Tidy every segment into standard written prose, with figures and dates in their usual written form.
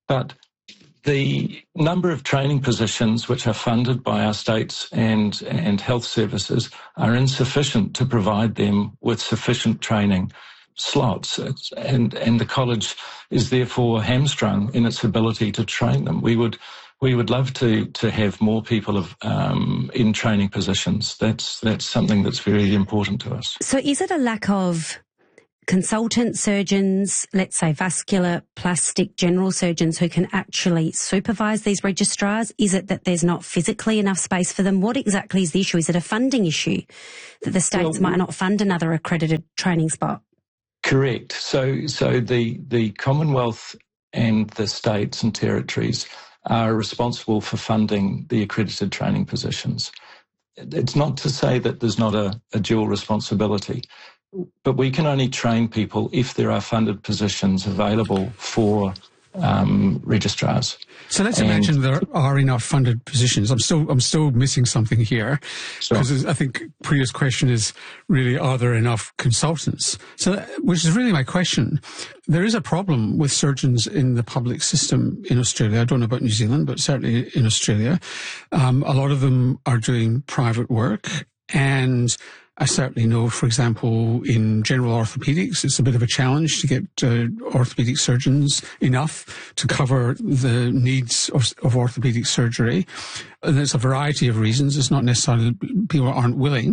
But the number of training positions which are funded by our states and health services are insufficient to provide them with sufficient training slots, and the college is therefore hamstrung in its ability to train them. We would love to have more people in training positions. That's something that's very important to us. So is it a lack of consultant surgeons, let's say vascular, plastic, general surgeons who can actually supervise these registrars? Is it that there's not physically enough space for them? What exactly is the issue? Is it a funding issue that the states might not fund another accredited training spot? Correct. So the Commonwealth and the states and territories are responsible for funding the accredited training positions. It's not to say that there's not a dual responsibility, but we can only train people if there are funded positions available for registrars. So let's imagine there are enough funded positions. I'm still missing something here, because I think Priya's question is really, are there enough consultants? So, which is really my question. There is a problem with surgeons in the public system in Australia. I don't know about New Zealand, but certainly in Australia, a lot of them are doing private work, and I certainly know, for example, in general orthopaedics, it's a bit of a challenge to get orthopaedic surgeons enough to cover the needs of orthopaedic surgery. And there's a variety of reasons. It's not necessarily people aren't willing.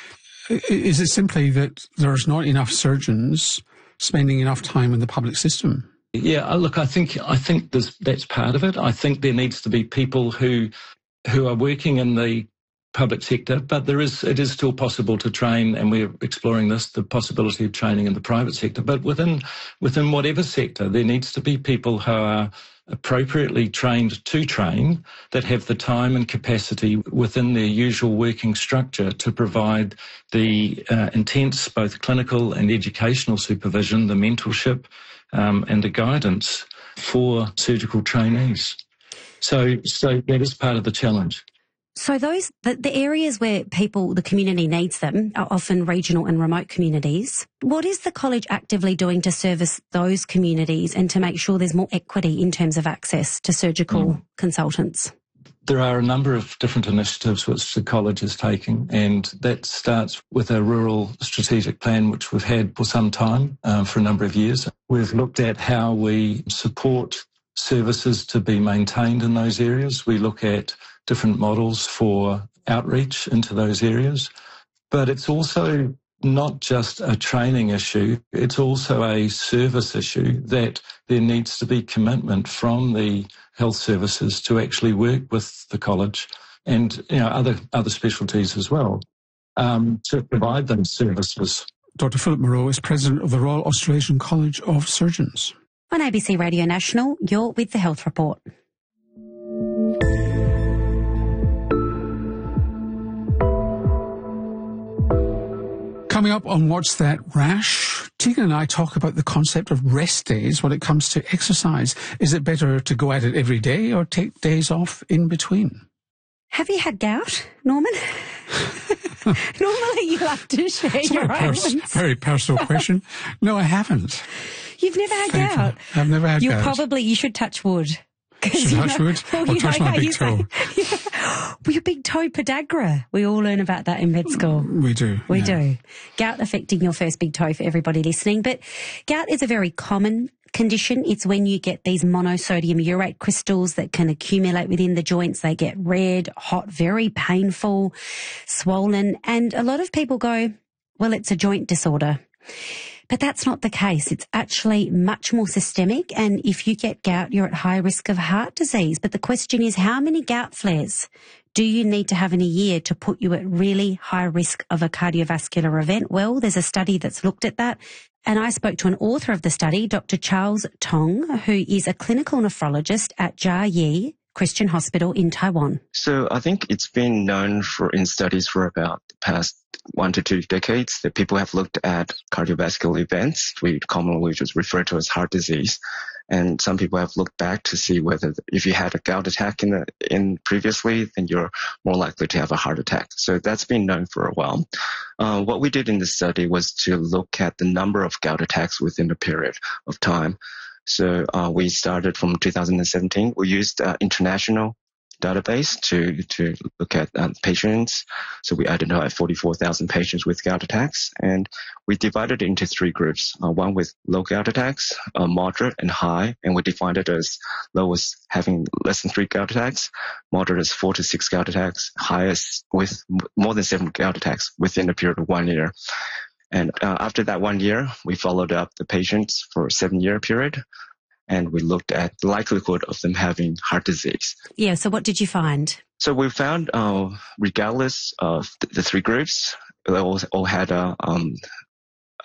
Is it simply that there's not enough surgeons spending enough time in the public system? Yeah, look, I think that's part of it. I think there needs to be people who are working in the public sector, but it is still possible to train, and we're exploring the possibility of training in the private sector. But within whatever sector, there needs to be people who are appropriately trained to train, that have the time and capacity within their usual working structure to provide the intense, both clinical and educational supervision, the mentorship, and the guidance for surgical trainees. So that is part of the challenge. So the areas where the community needs them are often regional and remote communities. What is the college actively doing to service those communities and to make sure there's more equity in terms of access to surgical consultants? There are a number of different initiatives which the college is taking, and that starts with a rural strategic plan which we've had for some time, for a number of years. We've looked at how we support services to be maintained in those areas. We look at different models for outreach into those areas. But it's also not just a training issue, it's also a service issue, that there needs to be commitment from the health services to actually work with the college and other specialties as well, to provide them services. Dr. Philip Moreau is President of the Royal Australasian College of Surgeons. On ABC Radio National, you're with The Health Report. Coming up on What's That Rash, Tegan and I talk about the concept of rest days when it comes to exercise. Is it better to go at it every day or take days off in between? Have you had gout, Norman? Normally you have to share your own. Very personal question. No, I haven't. You've never had gout? I've never had gout. You should touch wood. Should touch wood or touch my big toe? Well, your big toe podagra. We all learn about that in med school. We do. We do. Gout affecting your first big toe for everybody listening. But gout is a very common condition. It's when you get these monosodium urate crystals that can accumulate within the joints. They get red, hot, very painful, swollen. And a lot of people go, well, it's a joint disorder. But that's not the case. It's actually much more systemic. And if you get gout, you're at high risk of heart disease. But the question is, how many gout flares do you need to have in a year to put you at really high risk of a cardiovascular event? Well, there's a study that's looked at that. And I spoke to an author of the study, Dr. Charles Tong, who is a clinical nephrologist at Jia Yi Christian Hospital in Taiwan. So I think it's been known in studies for about the past 1 to 2 decades that people have looked at cardiovascular events, we commonly just refer to as heart disease. And some people have looked back to see whether if you had a gout attack in previously, then you're more likely to have a heart attack. So that's been known for a while. What we did in this study was to look at the number of gout attacks within a period of time. So we started from 2017. We used international database to look at patients. So we identified 44,000 patients with gout attacks, and we divided it into 3 groups. One with low gout attacks, moderate and high, and we defined it as low as having less than 3 gout attacks, moderate as 4 to 6 gout attacks, highest with more than 7 gout attacks within a period of 1 year. And after that 1 year, we followed up the patients for a 7-year period, and we looked at the likelihood of them having heart disease. Yeah, so what did you find? So we found, regardless of the 3 groups, they all had a